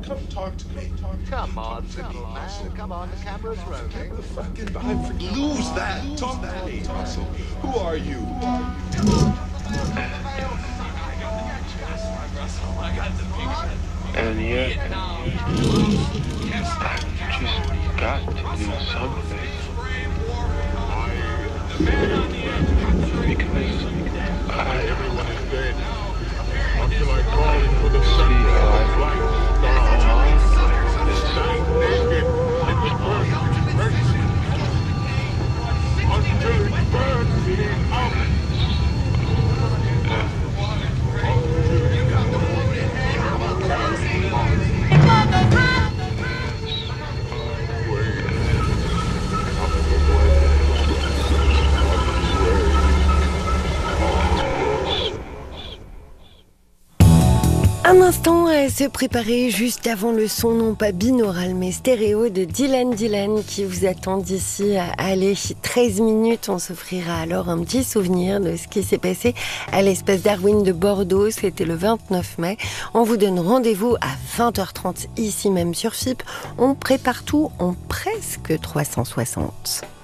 Come talk to me. Come on, little man. Come on, the camera's rolling. The fucking lose that. Talk to me, Russell. Who are you? Elliot, I've just got to do something. Because Everyone is dead. Until I call for the sun to rise down. Stand naked and burn mercy. Until it burns me out. Un instant à se préparer juste avant le son, non pas binaural mais stéréo de Dylan Dylan qui vous attend d'ici à aller 13 minutes. On s'offrira alors un petit souvenir de ce qui s'est passé à l'espace Darwin de Bordeaux. C'était le 29 mai. On vous donne rendez-vous à 20h30 ici même sur FIP. On prépare tout en presque 360.